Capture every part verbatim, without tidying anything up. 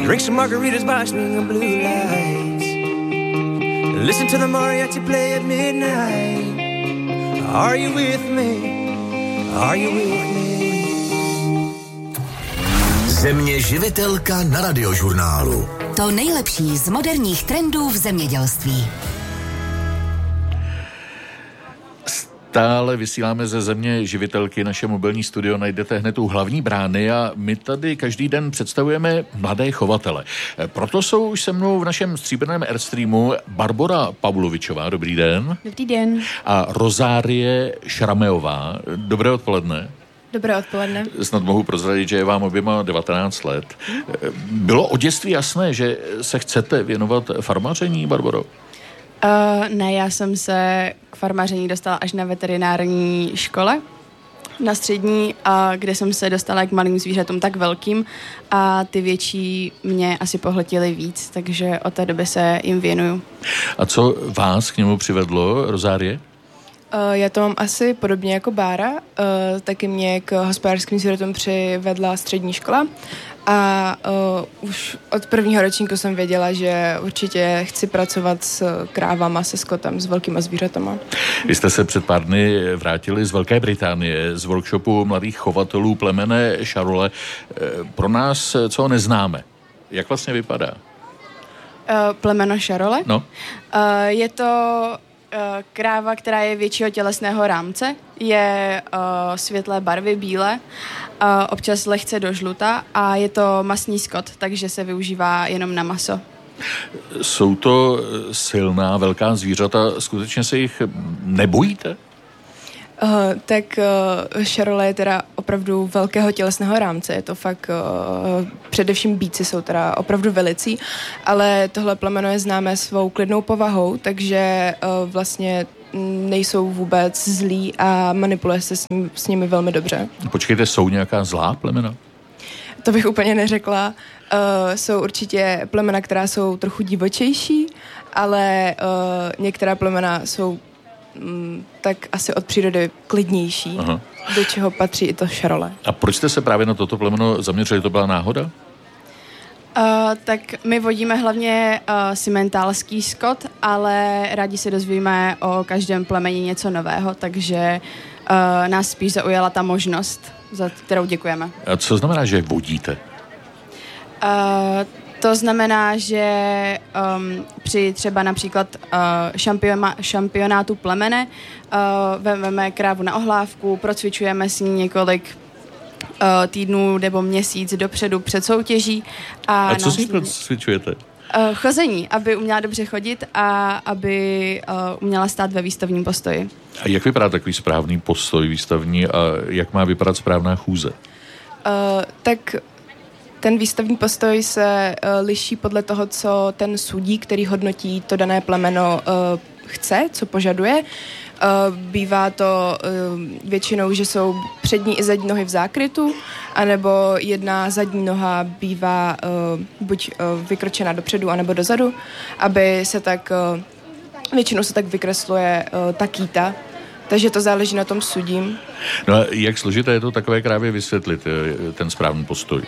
Drink some margaritas by swinging blue lights. Listen to the mariachi play at midnight. Are you with me? Are you with me? Země živitelka na Radiožurnálu. To nejlepší z moderních trendů v zemědělství. Stále vysíláme ze Země živitelky, naše mobilní studio najdete hned u hlavní brány a my tady každý den představujeme mladé chovatele. Proto jsou už se mnou v našem stříbrném Airstreamu Barbora Pavlovičová, dobrý den. Dobrý den. A Rozárie Šrameová, dobré odpoledne. Dobré odpoledne. Snad mohu prozradit, že je vám oběma devatenáct let. Bylo od dětství jasné, že se chcete věnovat farmaření, Barboro? Uh, ne, já jsem se k farmaření dostala až na veterinární škole, na střední, a kde jsem se dostala k malým zvířatům tak velkým a ty větší mě asi pohltily víc, takže od té doby se jim věnuju. A co vás k němu přivedlo, Rozárie? Uh, já to mám asi podobně jako Bára, uh, taky mě k hospodářským zvířatům přivedla střední škola a uh, už od prvního ročníku jsem věděla, že určitě chci pracovat s krávama, se skotem, s velkýma zvířatama. Vy jste se před pár dny vrátili z Velké Británie, z workshopu mladých chovatelů plemene Charole. Pro nás, co ho neznáme, jak vlastně vypadá? Uh, plemeno Charole? No. Uh, je to kráva, která je většího tělesného rámce, je uh, světlé barvy, bílé, uh, občas lehce do žluta a je to masný skot, takže se využívá jenom na maso. Jsou to silná, velká zvířata, skutečně se jich nebojíte? Uh, tak uh, Charole je teda opravdu velkého tělesného rámce, je to fakt, uh, především býci jsou teda opravdu velicí, ale tohle plemeno je známé svou klidnou povahou, takže uh, vlastně nejsou vůbec zlí a manipuluje se s, ním, s nimi velmi dobře. Počkejte, jsou nějaká zlá plemena? To bych úplně neřekla. Uh, jsou určitě plemena, která jsou trochu divočejší, ale uh, některá plemena jsou tak asi od přírody klidnější, aha, do čeho patří i to Charole. A proč jste se právě na toto plemeno zaměřili? To byla náhoda? Uh, tak my vodíme hlavně uh, simentálský skot, ale rádi se dozvíme o každém plemeni něco nového, takže uh, nás spíš zaujala ta možnost, za kterou děkujeme. A co znamená, že vodíte? Uh, To znamená, že um, při třeba například uh, šampiona, šampionátu plemene uh, vezmeme krávu na ohlávku, procvičujeme s ní několik uh, týdnů nebo měsíc dopředu před soutěží. A, a co s ní procvičujete? Uh, chození, aby uměla dobře chodit a aby uh, uměla stát ve výstavním postoji. A jak vypadá takový správný postoj výstavní a jak má vypadat správná chůze? Uh, tak... Ten výstavní postoj se uh, liší podle toho, co ten sudí, který hodnotí to dané plemeno, uh, chce, co požaduje. Uh, bývá to uh, většinou, že jsou přední i zadní nohy v zákrytu, anebo jedna zadní noha bývá uh, buď uh, vykročena dopředu, anebo dozadu, aby se tak, uh, většinou se tak vykresluje uh, ta kýta. Takže to záleží na tom sudím. No a jak složité je to takové krávě vysvětlit, ten správný postoj?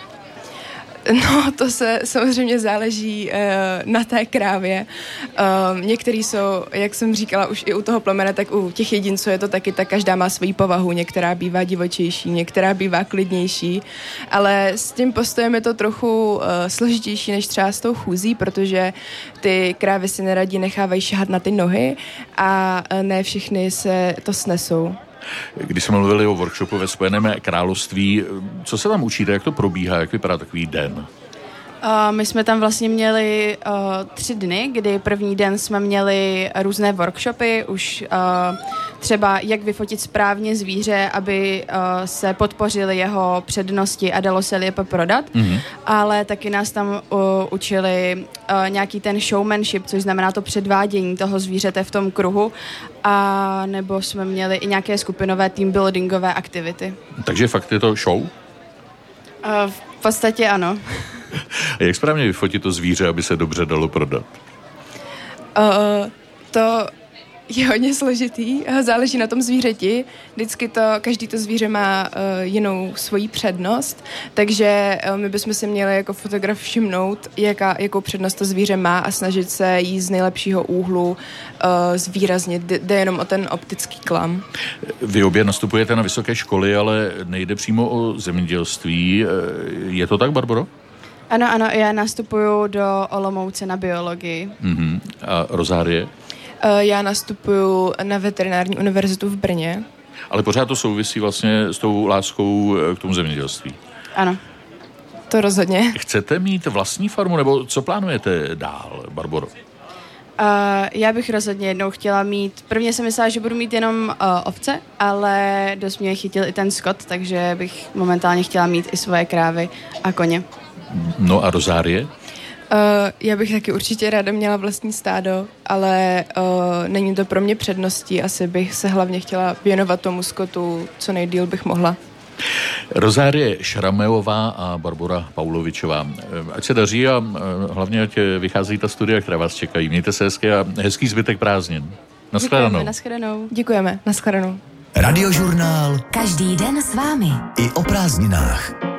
No, to se samozřejmě záleží uh, na té krávě. Uh, některý jsou, jak jsem říkala, už i u toho plemene, tak u těch jedinců je to taky, tak každá má svoji povahu. Některá bývá divočejší, některá bývá klidnější, ale s tím postojem je to trochu uh, složitější než třeba s tou chůzí, protože ty krávy si neradí nechávají šahat na ty nohy a uh, ne všechny se to snesou. Když jsme mluvili o workshopu ve Spojeném království, co se tam učíte, jak to probíhá, jak vypadá takový den? Uh, my jsme tam vlastně měli uh, tři dny, kdy první den jsme měli různé workshopy, už uh, třeba jak vyfotit správně zvíře, aby uh, se podpořily jeho přednosti a dalo se lépe prodat, mm-hmm. ale taky nás tam uh, učili uh, nějaký ten showmanship, což znamená to předvádění toho zvířete v tom kruhu, a nebo jsme měli i nějaké skupinové teambuildingové aktivity. Takže fakt je to show? Uh, v podstatě ano. A jak správně vyfotit to zvíře, aby se dobře dalo prodat? Uh, to je hodně složitý, záleží na tom zvířeti. Vždycky to, každý to zvíře má uh, jinou svoji přednost, takže uh, my bychom si měli jako fotograf všimnout, jaká, jakou přednost to zvíře má a snažit se jí z nejlepšího úhlu uh, zvýraznit. Jde jenom o ten optický klam. Vy obě nastupujete na vysoké školy, ale nejde přímo o zemědělství. Je to tak, Barboro? Ano, ano, já nastupuju do Olomouce na biologii. Uh-huh. A Rozárie? Já nastupuju na veterinární univerzitu v Brně. Ale pořád to souvisí vlastně s tou láskou k tomu zemědělství. Ano. To rozhodně. Chcete mít vlastní farmu, nebo co plánujete dál, Barboro? Uh, já bych rozhodně jednou chtěla mít, prvně jsem myslela, že budu mít jenom uh, ovce, ale dost mě chytil i ten skot, takže bych momentálně chtěla mít i svoje krávy a koně. No a Rozárie? Uh, já bych taky určitě ráda měla vlastní stádo, ale uh, není to pro mě předností. Asi bych se hlavně chtěla věnovat tomu skotu, co nejdýl bych mohla. Rozárie Šrameová a Barbora Paulovičová. Ať se daří a hlavně ať vychází ta studia, která vás čekají. Mějte se hezky a hezký zbytek prázdnin. Naschledanou. Naschledanou. Děkujeme. Naschledanou. Radiožurnál. Každý den s vámi. I o prázdninách.